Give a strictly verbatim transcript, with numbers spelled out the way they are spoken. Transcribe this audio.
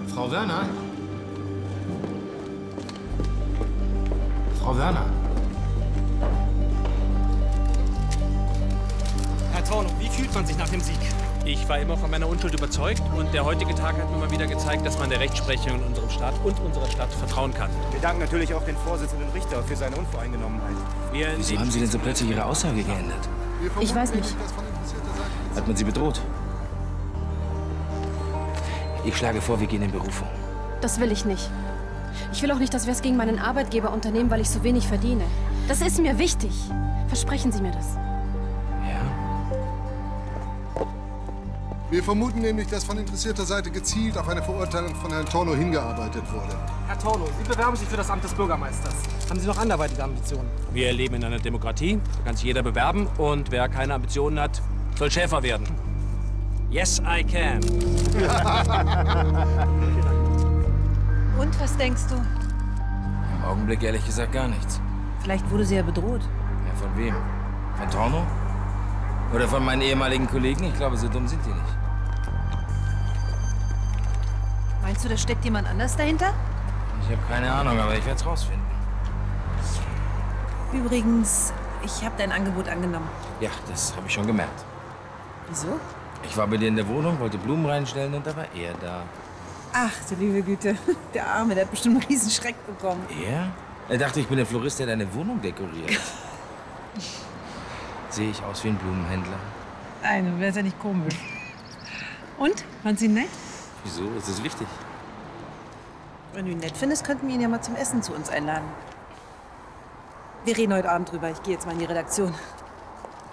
Frau Werner? Frau Werner? Herr Torno, wie fühlt man sich nach dem Sieg? Ich war immer von meiner Unschuld überzeugt und der heutige Tag hat mir mal wieder gezeigt, dass man der Rechtsprechung in unserem Staat und unserer Stadt vertrauen kann. Wir danken natürlich auch den Vorsitzenden Richter für seine Unvoreingenommenheit. Wir Wieso haben Sie denn so plötzlich Ihre Aussage geändert? Ich weiß nicht. Hat man Sie bedroht? Ich schlage vor, wir gehen in Berufung. Das will ich nicht. Ich will auch nicht, dass wir es gegen meinen Arbeitgeber unternehmen, weil ich so wenig verdiene. Das ist mir wichtig. Versprechen Sie mir das. Ja? Wir vermuten nämlich, dass von interessierter Seite gezielt auf eine Verurteilung von Herrn Torno hingearbeitet wurde. Herr Torno, Sie bewerben sich für das Amt des Bürgermeisters. Haben Sie noch anderweitige Ambitionen? Wir leben in einer Demokratie, da kann sich jeder bewerben und wer keine Ambitionen hat, soll Schäfer werden. Yes, I can. Und, was denkst du? Im Augenblick ehrlich gesagt gar nichts. Vielleicht wurde sie ja bedroht. Ja, von wem? Von Torno? Oder von meinen ehemaligen Kollegen? Ich glaube, so dumm sind die nicht. Meinst du, da steckt jemand anders dahinter? Ich habe keine Ahnung, aber ich werde es rausfinden. Übrigens, ich habe dein Angebot angenommen. Ja, das habe ich schon gemerkt. Wieso? Ich war bei dir in der Wohnung, wollte Blumen reinstellen und da war er da. Ach, du liebe Güte. Der Arme, der hat bestimmt einen riesen Schreck bekommen. Er? Er dachte, ich bin der Florist, der deine Wohnung dekoriert. Sehe ich aus wie ein Blumenhändler? Nein, du wärst ja nicht komisch. Und? Fand sie nett? Wieso? Ist das wichtig? Wenn du ihn nett findest, könnten wir ihn ja mal zum Essen zu uns einladen. Wir reden heute Abend drüber. Ich gehe jetzt mal in die Redaktion.